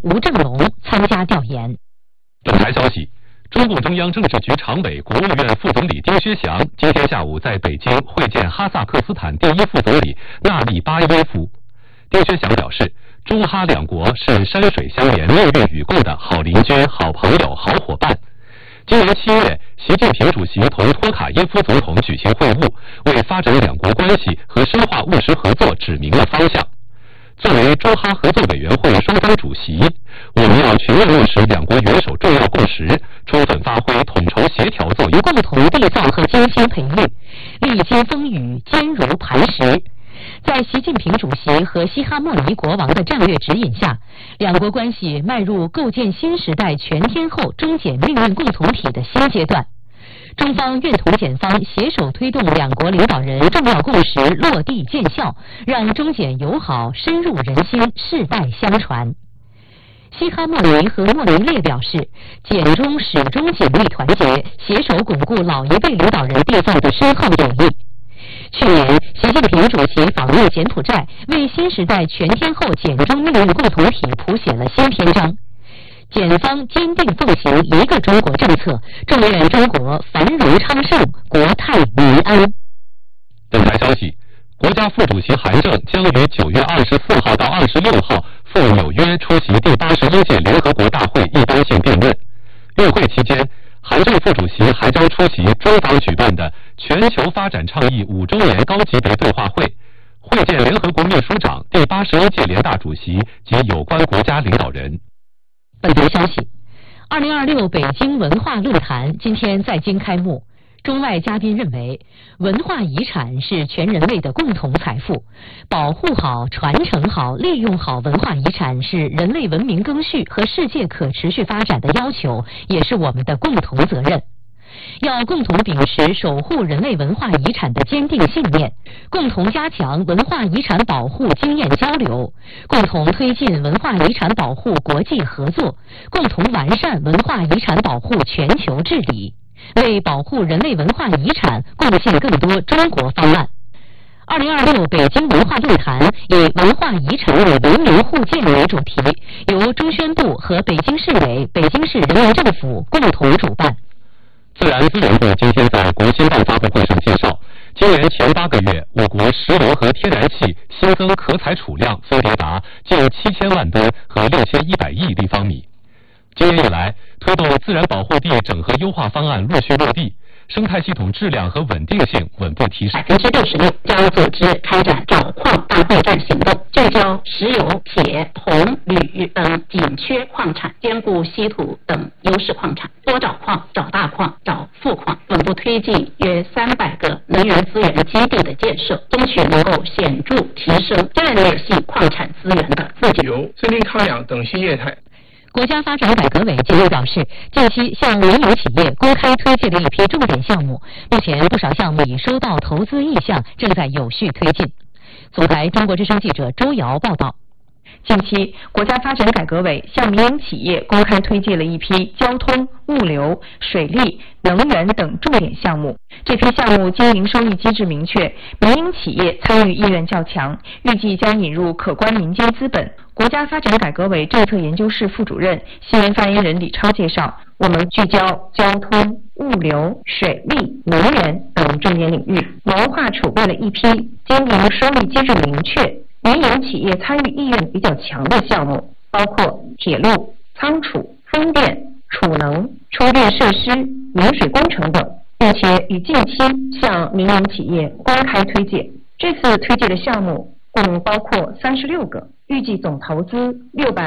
吴正龙参加调研。 本台消息，中共中央政治局常委、国务院副总理丁薛祥今天下午在北京会见哈萨克斯坦第一副总理纳利巴耶夫。丁薛祥表示，中哈两国是山水相连、命运与共的好邻居、好朋友、好伙伴。今年7月，习近平主席同托卡耶夫总统举行会晤，为发展两国关系和深化务实合作指明了方向。作为中哈合作委员会双方主席，我们要全面落实两国元首重要共识，充分发挥统筹协调作用， 共同缔造和精心培育，历经风雨，坚如磐石。在习近平主席和西哈莫尼国王的战略指引下，两国关系迈入构建新时代全天候中检命运共同体的新阶段。中方愿同检方携手推动两国领导人重要共识落地见效，让中检友好深入人心，世代相传。西哈莫尼和莫尼列表示，检中始终紧密团结，携手巩固老一辈领导人缔造的深厚友谊。去年，习近平主席访问柬埔寨，为新时代全天候检中命运共同体谱写了新篇章。检方坚定奉行一个中国政策，祝愿中国繁荣昌盛，国泰民安。 本台消息，国家副主席韩正将于9月24号到26号赴纽约出席第81届联合国大会一般性辩论。与会期间，韩正副主席还将出席中方举办的全球发展倡议5周年高级别对话会，会见联合国秘书长、第81届联大主席及有关国家领导人。 本台消息，2026北京文化论坛今天在京开幕。中外嘉宾认为，文化遗产是全人类的共同财富，保护好、传承好、利用好文化遗产是人类文明更续和世界可持续发展的要求，也是我们的共同责任。要共同秉持守护人类文化遗产的坚定信念，共同加强文化遗产保护经验交流，共同推进文化遗产保护国际合作，共同完善文化遗产保护全球治理，为保护人类文化遗产贡献更多中国方案。2026北京文化论坛以文化遗产与文明互鉴为主题，由中宣部和北京市委、北京市人民政府共同主办。 自然资源部今天在国新办发布会上介绍，今年前8个月，我国石油和天然气新增可采储量分别达近7000万吨和6100亿立方米。今年以来，推动自然保护地整合优化方案陆续落地，生态系统质量和稳定性稳步提升。 66%将组织开展找矿大会战行动，聚焦石油、铁、铜、铝等紧缺矿产，兼顾稀土等优势矿产，多找矿、找大矿、找富矿，稳步推进约300个能源资源基地的建设，争取能够显著提升战略性矿产资源的自给。 油、森林康养等新业态。 国家发展改革委近日表示，近期向民营企业公开推介了一批重点项目，目前不少项目已收到投资意向，正在有序推进。总台中国之声记者周瑶报道。 近期，国家发展改革委向民营企业公开推介了一批交通、物流、水利、能源等重点项目。这批项目经营收益机制明确，民营企业参与意愿较强，预计将引入可观民间资本。国家发展改革委政策研究室副主任、新闻发言人李超介绍，我们聚焦交通、物流、水利、能源等重点领域，谋划储备了一批经营收益机制明确、民营企业参与意愿比较强的项目，包括铁路、仓储、风电、储能、充电设施、引水工程等，并且于近期向民营企业公开推介。这次推介的项目共包括36个，预计总投资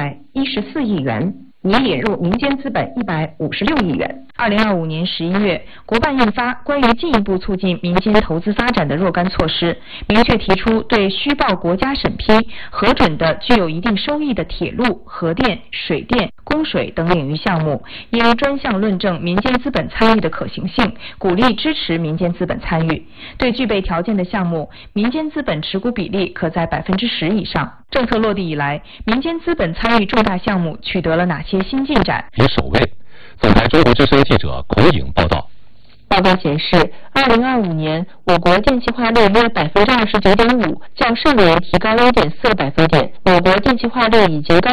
614亿元，拟引入民间资本156亿元。2025年11月，国办印发关于进一步促进民间投资发展的若干措施，明确提出对虚报国家审批核准的具有一定收益的铁路、核电、水电、供水等领域项目，应专项论证民间资本参与的可行性，鼓励支持民间资本参与。对具备条件的项目，民间资本持股比例可在10%以上。政策落地以来，民间资本参与重大项目取得了哪些新进展？ 以首位。总台中国之声记者孔颖报道。 报告显示，2025年我国电气化率约29.5%，较上年提高1.4个百分点。我国电气化率已经高